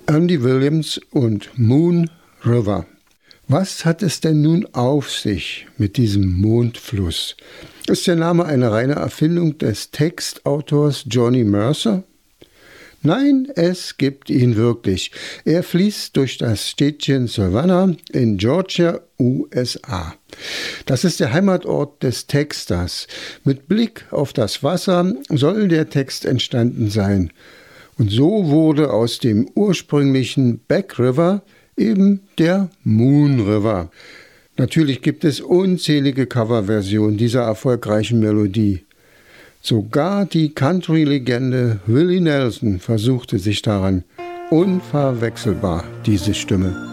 Andy Williams und Moon River. Was hat es denn nun auf sich mit diesem Mondfluss? Ist der Name eine reine Erfindung des Textautors Johnny Mercer? Nein, es gibt ihn wirklich. Er fließt durch das Städtchen Savannah in Georgia, USA. Das ist der Heimatort des Texters. Mit Blick auf das Wasser soll der Text entstanden sein. Und so wurde aus dem ursprünglichen Back River eben der Moon River. Natürlich gibt es unzählige Coverversionen dieser erfolgreichen Melodie. Sogar die Country-Legende Willie Nelson versuchte sich daran. Unverwechselbar, diese Stimme.